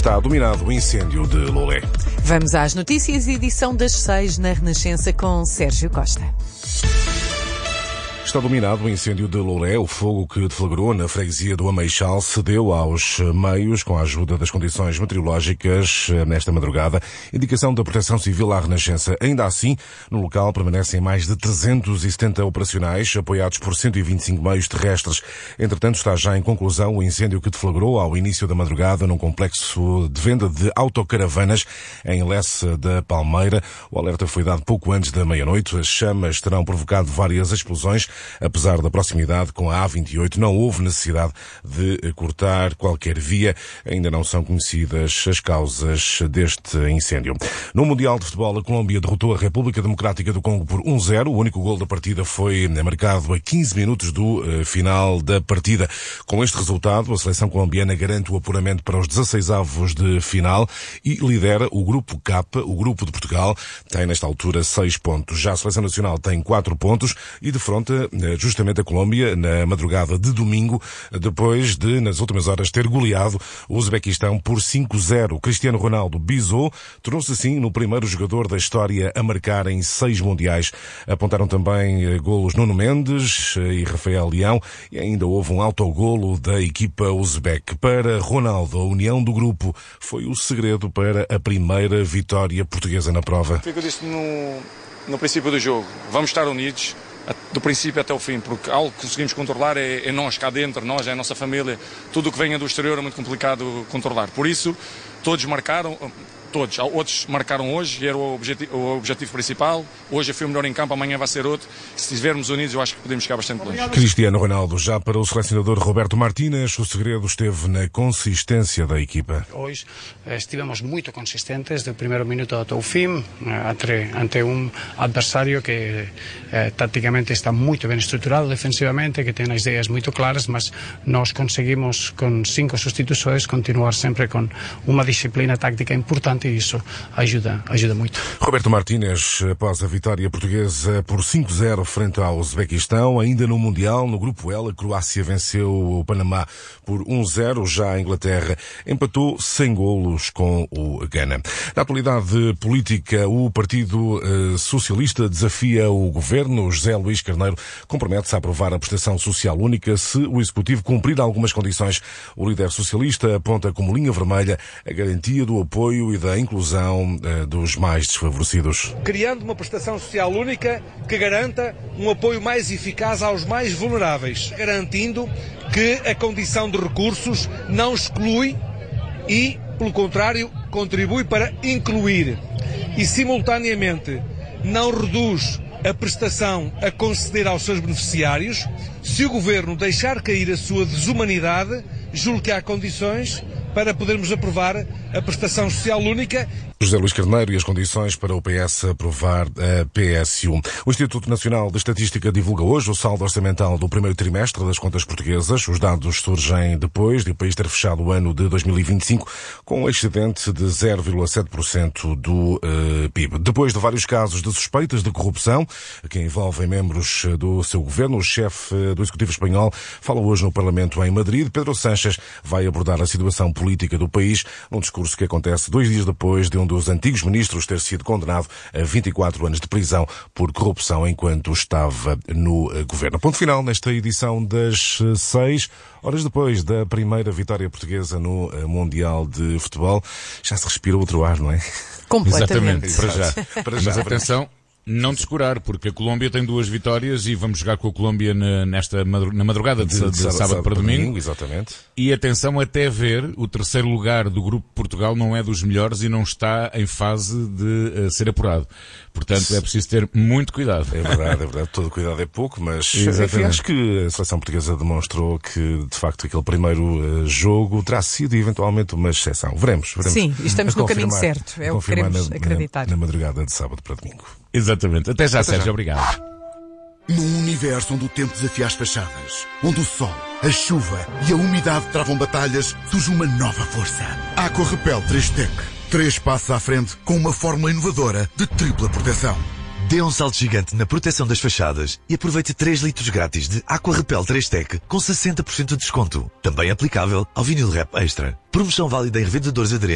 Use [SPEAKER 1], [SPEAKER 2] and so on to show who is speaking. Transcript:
[SPEAKER 1] Está dominado o incêndio de Lolé.
[SPEAKER 2] Vamos às notícias, edição das 6 na Renascença com Sérgio Costa.
[SPEAKER 1] Está dominado o incêndio de Lolé. O fogo que deflagrou na freguesia do Ameixal cedeu aos meios com a ajuda das condições meteorológicas nesta madrugada. Indicação da Proteção Civil à Renascença. Ainda assim, no local permanecem mais de 370 operacionais, apoiados por 125 meios terrestres. Entretanto, está já em conclusão o incêndio que deflagrou ao início da madrugada num complexo de venda de autocaravanas em Lessa da Palmeira. O alerta foi dado pouco antes da meia-noite. As chamas terão provocado várias explosões. Apesar da proximidade com a A28, não houve necessidade de cortar qualquer via. Ainda não são conhecidas as causas deste incêndio. No Mundial de Futebol, a Colômbia derrotou a República Democrática do Congo por 1-0. O único gol da partida foi marcado a 15 minutos do final da partida. Com este resultado, a seleção colombiana garante o apuramento para os 16avos de final e lidera o Grupo K, o Grupo de Portugal. Tem, nesta altura, 6 pontos. Já a Seleção Nacional tem 4 pontos e defronta justamente a Colômbia na madrugada de domingo, depois de, nas últimas horas, ter goleado o Uzbequistão por 5-0. Cristiano Ronaldo bisou, tornou-se assim no primeiro jogador da história a marcar em 6 mundiais. Apontaram também golos Nuno Mendes e Rafael Leão e ainda houve um autogolo da equipa uzbeque. Para Ronaldo, a união do grupo foi o segredo para a primeira vitória portuguesa na prova.
[SPEAKER 3] Fico disto no princípio do jogo. Vamos estar unidos do princípio até o fim, porque algo que conseguimos controlar é nós cá dentro, nós, é a nossa família. Tudo o que venha do exterior é muito complicado controlar. Por isso, todos marcaram, outros marcaram hoje e era o objetivo principal. Hoje eu fui o melhor em campo, amanhã vai ser outro. Se estivermos unidos, eu acho que podemos chegar bastante longe.
[SPEAKER 1] Cristiano Ronaldo, já para o selecionador Roberto Martínez, o segredo esteve na consistência da equipa.
[SPEAKER 4] Hoje estivemos muito consistentes do primeiro minuto até o fim, ante um adversário que taticamente está muito bem estruturado defensivamente, que tem as ideias muito claras, mas nós conseguimos com 5 substituições continuar sempre com uma disciplina tática importante e isso ajuda muito.
[SPEAKER 1] Roberto Martínez, após a vitória portuguesa por 5-0 frente ao Uzbequistão, ainda no Mundial, no Grupo L, a Croácia venceu o Panamá por 1-0, já a Inglaterra empatou sem golos com o Ghana. Na atualidade política, o Partido Socialista desafia o Governo. José Luís Carneiro compromete-se a aprovar a prestação social única se o Executivo cumprir algumas condições. O líder socialista aponta como linha vermelha a garantia do apoio e da inclusão dos mais desfavorecidos.
[SPEAKER 5] Criando uma prestação social única que garanta um apoio mais eficaz aos mais vulneráveis, garantindo que a condição de recursos não exclui e, pelo contrário, contribui para incluir e, simultaneamente, não reduz a prestação a conceder aos seus beneficiários. Se o Governo deixar cair a sua desumanidade, julgo que há condições para podermos aprovar a prestação social única.
[SPEAKER 1] José Luís Carneiro e as condições para o PS aprovar a PSU. O Instituto Nacional de Estatística divulga hoje o saldo orçamental do primeiro trimestre das contas portuguesas. Os dados surgem depois de o país ter fechado o ano de 2025 com um excedente de 0,7% do PIB. Depois de vários casos de suspeitas de corrupção que envolvem membros do seu governo, o chefe do Executivo espanhol fala hoje no Parlamento em Madrid. Pedro Sánchez vai abordar a situação política do país num discurso que acontece 2 dias depois de um dos antigos ministros ter sido condenado a 24 anos de prisão por corrupção enquanto estava no governo. Ponto final nesta edição das 6, horas depois da primeira vitória portuguesa no Mundial de Futebol. Já se respira outro ar, não é?
[SPEAKER 2] Completamente.
[SPEAKER 6] Exatamente, para já. Mas atenção, não descurar, porque a Colômbia tem 2 vitórias e vamos jogar com a Colômbia na madrugada de sábado para domingo.
[SPEAKER 1] Exatamente.
[SPEAKER 6] E atenção, até ver, o terceiro lugar do Grupo Portugal não é dos melhores e não está em fase de ser apurado. Portanto, é preciso ter muito cuidado.
[SPEAKER 1] É verdade. Todo cuidado é pouco, mas enfim, acho que a seleção portuguesa demonstrou que, de facto, aquele primeiro jogo terá sido eventualmente uma exceção. Veremos.
[SPEAKER 2] Sim, estamos no caminho certo. É o que queremos acreditar.
[SPEAKER 1] Na madrugada de sábado para domingo.
[SPEAKER 6] Exatamente. Até já, Sérgio. Obrigado.
[SPEAKER 7] Num universo onde o tempo desafia as fachadas, onde o sol, a chuva e a umidade travam batalhas, surge uma nova força. Aqua Repel 3Tec. 3 passos à frente com uma fórmula inovadora de tripla proteção.
[SPEAKER 8] Dê um salto gigante na proteção das fachadas e aproveite 3 litros grátis de Aqua Repel 3Tec com 60% de desconto. Também aplicável ao vinil wrap extra. Promoção válida em revendedores aderentes.